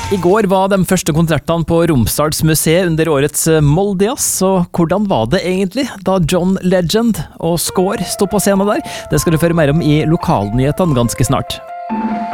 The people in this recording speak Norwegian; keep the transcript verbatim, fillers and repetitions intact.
I går var de første konsertene på Romsdals museet under årets Moldejazz, og hvordan var det egentlig da John Legend og Score stod på scenen der? Det skal du føre mer om i lokalnyhetene ganske snart.